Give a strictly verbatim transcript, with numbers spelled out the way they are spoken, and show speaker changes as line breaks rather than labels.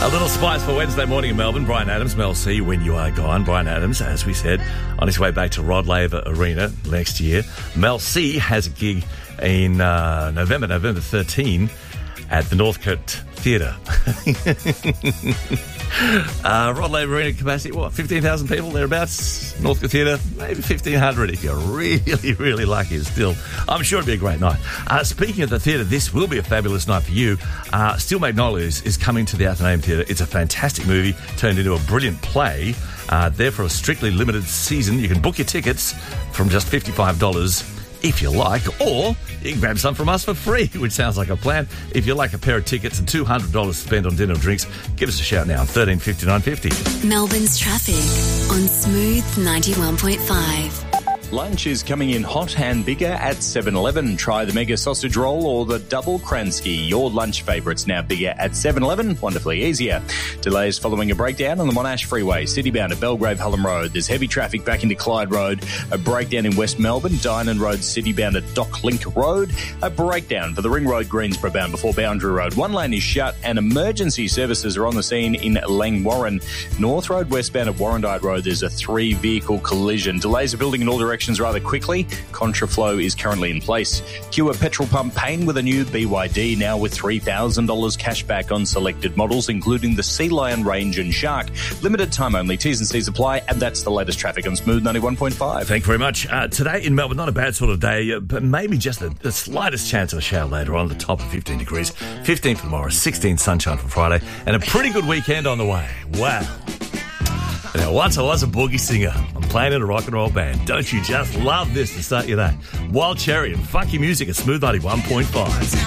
A little spice for Wednesday morning in Melbourne. Bryan Adams, Mel C, When You Are Gone. Bryan Adams, as we said, on his way back to Rod Laver Arena next year. Mel C has a gig in uh, November, November thirteenth at the Northcote Theatre. uh, Rod Laver Arena capacity, what, fifteen thousand people thereabouts? Northcote Theatre, maybe fifteen hundred if you're really, really lucky still. I'm sure it'll be a great night. Uh, speaking of the theatre, this will be a fabulous night for you. Uh, Steel Magnolias is coming to the Athenaeum Theatre. It's a fantastic movie turned into a brilliant play. Uh, there for a strictly limited season. You can book your tickets from just fifty-five dollars if you like, or you can grab some from us for free, which sounds like a plan. If you like a pair of tickets and two hundred dollars spent on dinner and drinks, give us a shout now on thirteen fifty-nine fifty.
Melbourne's traffic on Smooth ninety-one point five.
Lunch is coming in hot and bigger at seven eleven. Try the mega sausage roll or the double Kransky. Your lunch favourites now bigger at seven eleven. Wonderfully easier. Delays following a breakdown on the Monash Freeway. Citybound at Belgrave Hullam Road. There's heavy traffic back into Clyde Road. A breakdown in West Melbourne. Dynon Road citybound at Dock Link Road. A breakdown for the Ring Road Greensboro bound before Boundary Road. One lane is shut and emergency services are on the scene in Langwarrin. North Road westbound at Warrandyte Road. There's a three vehicle collision. Delays are building in all directions rather quickly. Contraflow is currently in place. Cure petrol pump pain with a new B Y D now with three thousand dollars cash back on selected models, including the Sea Lion Range and Shark. Limited time only. T's and C's apply, and that's the latest traffic on Smooth ninety-one point five.
Thank you very much. Uh, today in Melbourne, not a bad sort of day, uh, but maybe just the, the slightest chance of a shower later on, the top of fifteen degrees. fifteen for tomorrow, sixteen sunshine for Friday, and a pretty good weekend on the way. Wow. Now, once I was a boogie singer. I'm playing in a rock and roll band. Don't you just love this to start your day? Wild Cherry and funky music at Smooth ninety-one point five.